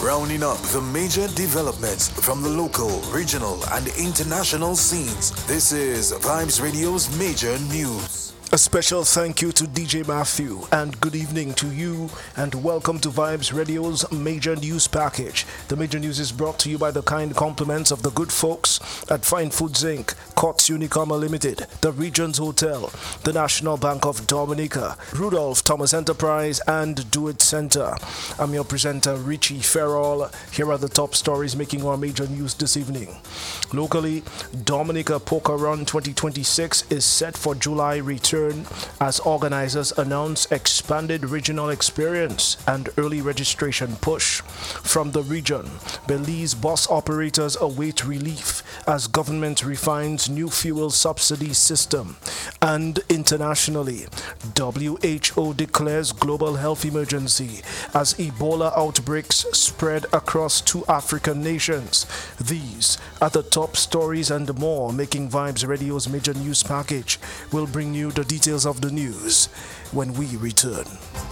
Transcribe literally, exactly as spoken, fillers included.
Rounding up the major developments from the local, regional, and international scenes. This is Vibes Radio's Major News. A special thank you to D J Matthew and good evening to you and welcome to Vibes Radio's Major News Package. The Major News is brought to you by the kind compliments of the good folks at Fine Foods Incorporated, Cots Unicoma Limited, the Regents Hotel, the National Bank of Dominica, Rudolph Thomas Enterprise and Do It Center. I'm your presenter Richie Farrell. Here are the top stories making our major news this evening. Locally, Dominica Poker Run twenty twenty-six is set for July return as organizers announce expanded regional experience and early registration push. From the region, Belize bus operators await relief as government refines new fuel subsidy system. And internationally, W H O declares global health emergency as Ebola outbreaks spread across two African nations. These are the top stories and more making Vibes Radio's major news package. We'll bring you the details of the news when we return.